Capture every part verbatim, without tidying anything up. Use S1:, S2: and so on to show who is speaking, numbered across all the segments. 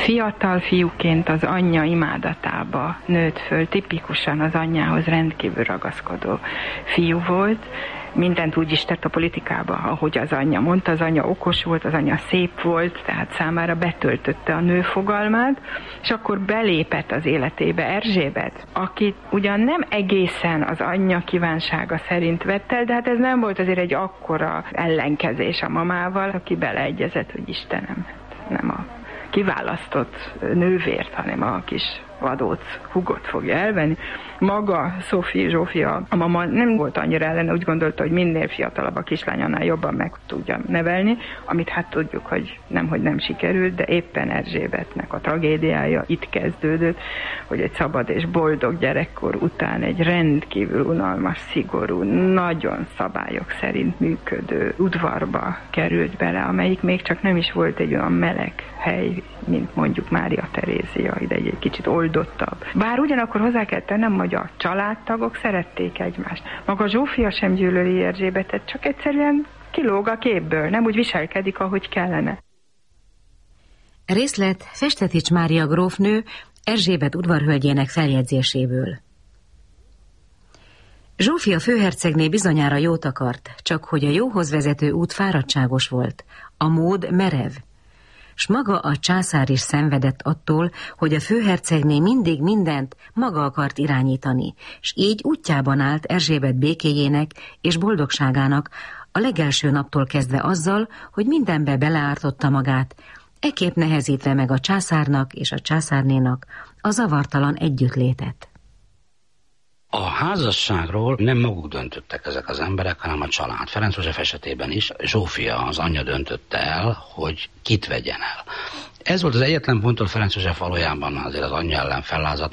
S1: Fiatal fiúként az anyja imádatába nőtt föl, tipikusan az anyjához rendkívül ragaszkodó fiú volt, mindent úgy is tett a politikába, ahogy az anyja mondta, az anyja okos volt, az anyja szép volt, tehát számára betöltötte a nő fogalmát, és akkor belépett az életébe Erzsébet, aki ugyan nem egészen az anyja kívánsága szerint vett el, de hát ez nem volt azért egy akkora ellenkezés a mamával, aki beleegyezett, hogy Istenem, nem a kiválasztott nővért, hanem a kis vadóc húgot fogja elvenni. Maga Sophie Zsófia, a mama nem volt annyira ellene, úgy gondolta, hogy minél fiatalabb a kislány, annál jobban meg tudja nevelni, amit hát tudjuk, hogy nemhogy nem sikerült, de éppen Erzsébetnek a tragédiája itt kezdődött, hogy egy szabad és boldog gyerekkor után egy rendkívül unalmas, szigorú, nagyon szabályok szerint működő udvarba került bele, amelyik még csak nem is volt egy olyan meleg hely, mint mondjuk Mária Terézia, ide egy, egy kicsit oldottabb. Bár ugyanakkor hozzá kell tennem, hogy a családtagok szerették egymást. Maga Zsófia sem gyűlöli Erzsébetet, csak egyszerűen kilóg a képből, nem úgy viselkedik, ahogy kellene.
S2: Részlet Festetics Mária grófnő Erzsébet udvarhölgyének feljegyzéséből. Zsófia főhercegné bizonyára jót akart, csak hogy a jóhoz vezető út fáradtságos volt, a mód merev. S maga a császár is szenvedett attól, hogy a főhercegné mindig mindent maga akart irányítani, s így útjában állt Erzsébet békéjének és boldogságának a legelső naptól kezdve azzal, hogy mindenbe beleártotta magát, ekképp nehezítve meg a császárnak és a császárnénak a zavartalan együttlétet.
S3: A házasságról nem maguk döntöttek ezek az emberek, hanem a család. Ferenc József esetében is Zsófia, az anyja döntötte el, hogy kit vegyen el. Ez volt az egyetlen ponttól Ferenc József valójában azért az anyja ellen fellázadt.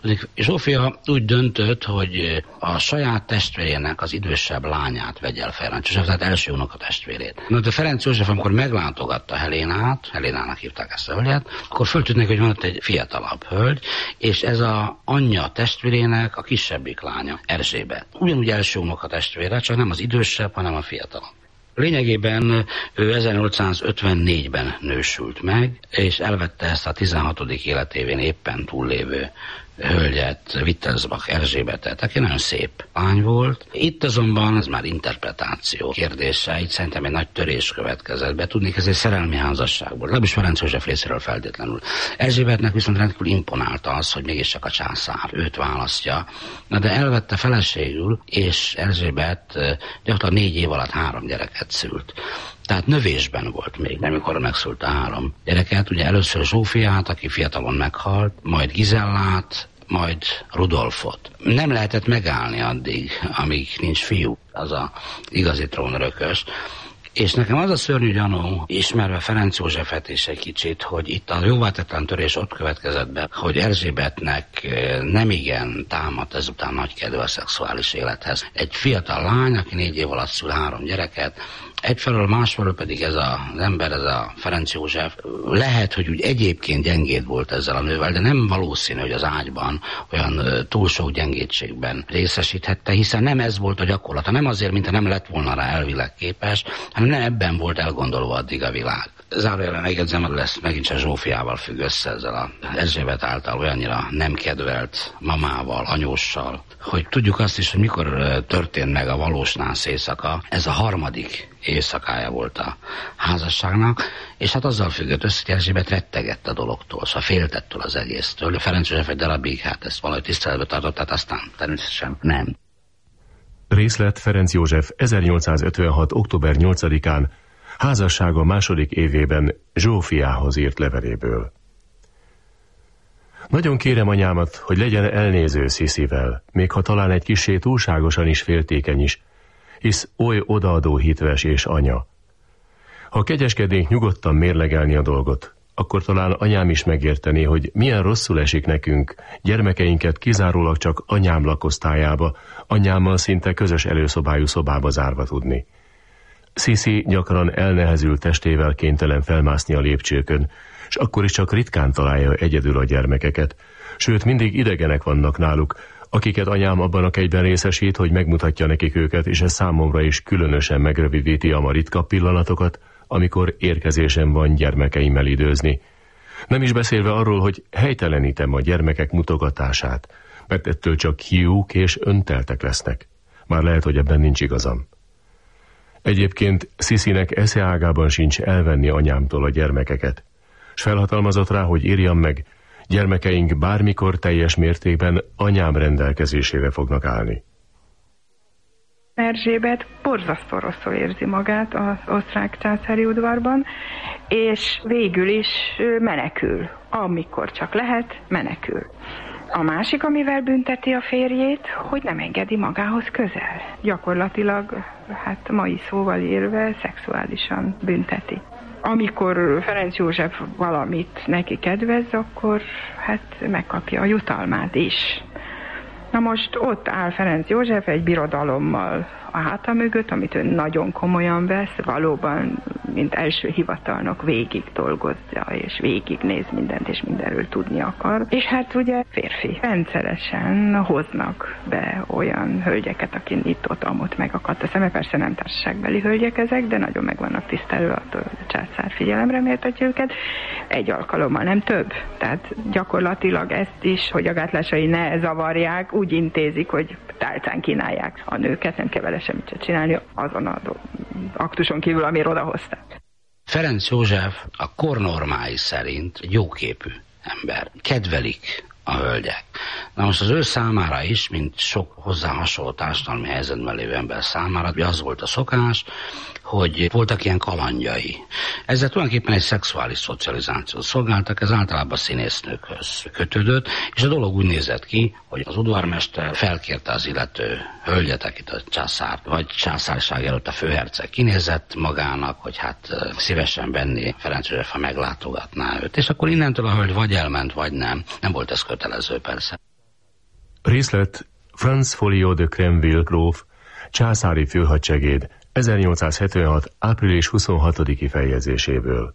S3: Zsófia úgy döntött, hogy a saját testvérének az idősebb lányát vegye el Ferenc József, tehát első unoka testvérét. Na, de Ferenc József, amikor meglátogatta Helénát, Helénának hívták ezt a hölgyet, akkor föltűnt neki, hogy van ott egy fiatalabb hölgy, és ez az anyja testvérének a kisebbik lánya, Erzsébet. Ugyanúgy első unoka testvére, csak nem az idősebb, hanem a fiatalabb. Lényegében ő ezernyolcszázötvennégyben nősült meg, és elvette ezt a tizenhatodik életévén éppen túllévő hölgyet, Wittelsbach Erzsébetet, aki nagyon szép lány volt. Itt azonban ez már interpretáció kérdése, itt szerintem egy nagy törés következett be. Tudnék, ez egy szerelmi házasság volt, legalábbis Ferenc József részéről feltétlenül. Erzsébetnek viszont rendkívül imponálta az, hogy mégiscsak a császár őt választja. Na de elvette feleségül, és Erzsébet gyakorlatilag négy év alatt három gyereket szült. Tehát növésben volt még, amikor megszült a három gyereket. Ugye először Zsófiát, aki fiatalon meghalt, majd Gizellát, majd Rudolfot. Nem lehetett megállni addig, amíg nincs fiú, az a igazi trónörökös. És nekem az a szörnyű gyanú, ismerve Ferenc Józsefet is egy kicsit, hogy itt a jóvátetlen törés ott következett be, hogy Erzsébetnek nemigen támadt ezután nagy kedve a szexuális élethez. Egy fiatal lány, aki négy év alatt szül három gyereket, egyfelől, másfelől pedig ez az ember, ez a Ferenc József, lehet, hogy úgy egyébként gyengéd volt ezzel a nővel, de nem valószínű, hogy az ágyban olyan túl sok gyengétségben részesíthette, hiszen nem ez volt a gyakorlata, nem azért, mintha nem lett volna rá elvileg képes, hanem nem ebben volt elgondolva addig a világ. Zárójelben megjegyzem, hogy lesz megint csak Zsófiával függ össze ezzel a Erzsébet által olyannyira nem kedvelt mamával, anyóssal, hogy tudjuk azt is, hogy mikor történt meg a valós nász éjszaka. Ez a harmadik éjszakája volt a házasságnak, és hát azzal függött össze, hogy Erzsébet rettegett a dologtól, szóval féltettől az egésztől. Ferenc József egy darabig hát ezt valahogy tiszteletbe tartott, tehát aztán természetesen nem.
S4: Részlet Ferenc József ezernyolcszázötvenhat. október nyolcadikán házassága második évében Zsófiához írt leveléből. Nagyon kérem anyámat, hogy legyen elnéző Sziszivel, még ha talán egy kissé túlságosan is féltékeny is, hisz oly odaadó hitves és anya. Ha kegyeskednénk nyugodtan mérlegelni a dolgot, akkor talán anyám is megértené, hogy milyen rosszul esik nekünk gyermekeinket kizárólag csak anyám lakosztályába, anyámmal szinte közös előszobájú szobába zárva tudni. Sziszi gyakran elnehezült testével kénytelen felmászni a lépcsőkön, s akkor is csak ritkán találja egyedül a gyermekeket, sőt mindig idegenek vannak náluk, akiket anyám abban a kegyben részesít, hogy megmutatja nekik őket, és ez számomra is különösen megrövidíti a ma ritka pillanatokat, amikor érkezésem van gyermekeimmel időzni. Nem is beszélve arról, hogy helytelenítem a gyermekek mutogatását, mert ettől csak hiúk és önteltek lesznek. Már lehet, hogy ebben nincs igazam. Egyébként Sisinek eszeágában sincs elvenni anyámtól a gyermekeket, s felhatalmazott rá, hogy írjam meg, gyermekeink bármikor teljes mértékben anyám rendelkezésére fognak állni.
S1: Erzsébet borzasztó rosszul érzi magát az osztrák császári udvarban, és végül is menekül. Amikor csak lehet, menekül. A másik, amivel bünteti a férjét, hogy nem engedi magához közel. Gyakorlatilag, hát mai szóval érve, szexuálisan bünteti. Amikor Ferenc József valamit neki kedvez, akkor hát megkapja a jutalmát is. Na most ott áll Ferenc József egy birodalommal a háta mögött, amit ő nagyon komolyan vesz, valóban, mint első hivatalnok végig dolgozza, és végignéz mindent, és mindenről tudni akar. És hát ugye férfi. Rendszeresen hoznak be olyan hölgyeket, aki itt-ott, amott megakadt a szeme, persze nem társaságbeli hölgyek ezek, de nagyon meg vannak tisztelő, attól a császár figyelemre méltatja őket. Egy alkalommal, nem több. Tehát gyakorlatilag ezt is, hogy a gátlásai ne zavarják, úgy intézik, hogy tálcán kínálják a nőket, nem kell vele semmit se csinálni azon az aktuson kívül, amire odahozták.
S3: Ferenc József a kornormái szerint jóképű ember. Kedvelik a hölgyek. Na most az ő számára is, mint sok hozzá hasonló társadalmi helyzetben lévő ember számára, az volt a szokás, hogy voltak ilyen kalandjai. Ezzel tulajdonképpen egy szexuális szocializációt szolgáltak, ez általában színésznőkhöz kötődött, és a dolog úgy nézett ki, hogy az udvarmester felkérte az illető hölgyet, akit a császár, vagy császárság előtt a főherceg kinézett magának, hogy hát szívesen venni Ferenc József, ha meglátogatná őt. És akkor innentől a hölgy vagy elment, vagy nem. Nem volt ez kötelező persze.
S4: Részlet: Franz Folio de Cremville gróf, császári főhadsegéd, ezernyolcszázhetvenhat. április huszonhatodiki feljegyzéséből.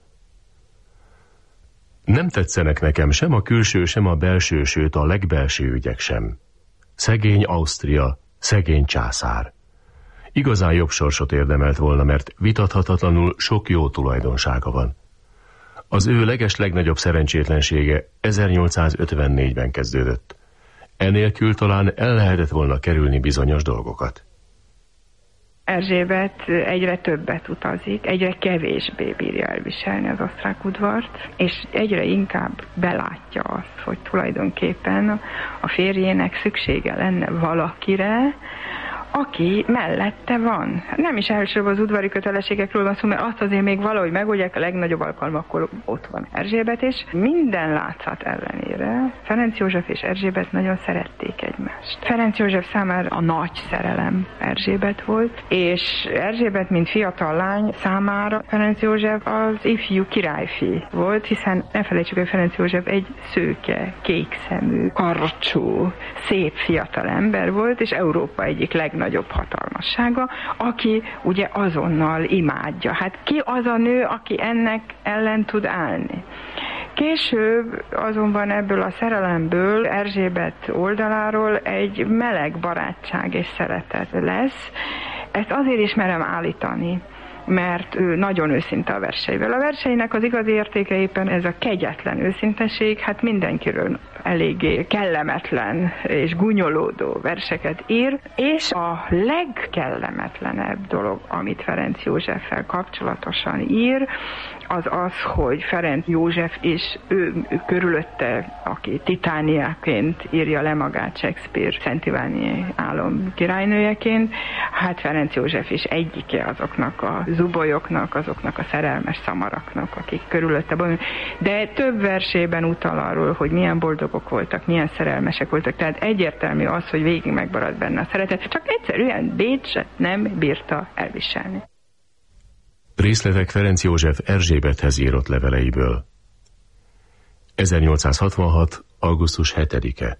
S4: Nem tetszenek nekem sem a külső, sem a belső, sőt a legbelső ügyek sem. Szegény Ausztria, szegény császár. Igazán jobb sorsot érdemelt volna, mert vitathatatlanul sok jó tulajdonsága van. Az ő leges legnagyobb szerencsétlensége ezernyolcszázötvennégyben kezdődött. Enélkül talán el lehetett volna kerülni bizonyos dolgokat.
S1: Erzsébet egyre többet utazik, egyre kevésbé bírja elviselni az osztrák udvart, és egyre inkább belátja azt, hogy tulajdonképpen a férjének szüksége lenne valakire, aki mellette van. Nem is elsőbb az udvari kötelességekről van szó, mert azt azért még valahogy megoldják, a legnagyobb alkalmakkor ott van Erzsébet, és minden látszat ellenére Ferenc József és Erzsébet nagyon szerették egymást. Ferenc József számára a nagy szerelem Erzsébet volt, és Erzsébet, mint fiatal lány számára Ferenc József az ifjú királyfi volt, hiszen ne felejtsük, hogy Ferenc József egy szőke, kékszemű, karcsú, szép fiatal ember volt, és Európa egyik legnagyobb nagyobb hatalmassága, aki ugye azonnal imádja. Hát ki az a nő, aki ennek ellen tud állni? Később azonban ebből a szerelemből Erzsébet oldaláról egy meleg barátság és szeretet lesz. Ezt azért is merem állítani, mert ő nagyon őszinte a verseivel. A verseinek az igazi értéke éppen ez a kegyetlen őszinteség, hát mindenkiről eléggé kellemetlen és gúnyolódó verseket ír, és a legkellemetlenebb dolog, amit Ferenc Józseffel kapcsolatosan ír, az az, hogy Ferenc József és ő, ő körülötte, aki titániaként írja le magát Shakespeare Szent Iváni álom királynőjeként, hát Ferenc József is egyike azoknak a zubolyoknak, azoknak a szerelmes szamaraknak, akik körülötte van. De több versében utal arról, hogy milyen boldogok voltak, milyen szerelmesek voltak, tehát egyértelmű az, hogy végig megmaradt benne a szeretet, csak egyszerűen Bécset nem bírta elviselni.
S4: Részletek Ferenc József Erzsébethez írott leveleiből. ezernyolcszázhatvanhat. augusztus hetedike.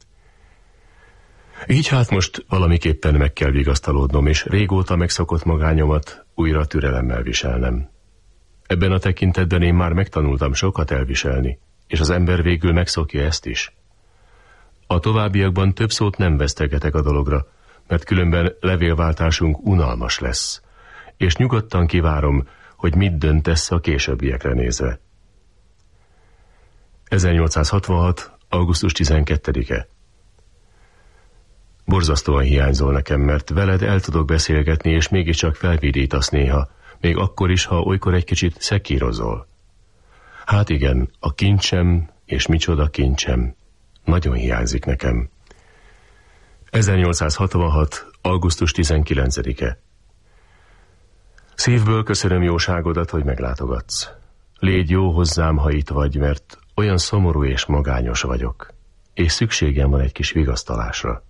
S4: Így hát most valamiképpen meg kell vigasztalódnom, és régóta megszokott magányomat újra türelemmel viselnem. Ebben a tekintetben én már megtanultam sokat elviselni, és az ember végül megszokja ezt is. A továbbiakban több szót nem vesztegetek a dologra, mert különben levélváltásunk unalmas lesz, és nyugodtan kivárom, hogy mit döntesz a későbbiekre nézve. ezernyolcszázhatvanhat. augusztus tizenkettedike. Borzasztóan hiányzol nekem, mert veled el tudok beszélgetni, és mégiscsak felvidítasz néha, még akkor is, ha olykor egy kicsit szekírozol. Hát igen, a kincsem, és micsoda kincsem, nagyon hiányzik nekem. ezernyolcszázhatvanhat. augusztus tizenkilencedike. Szívből köszönöm jóságodat, hogy meglátogatsz. Légy jó hozzám, ha itt vagy, mert olyan szomorú és magányos vagyok, és szükségem van egy kis vigasztalásra.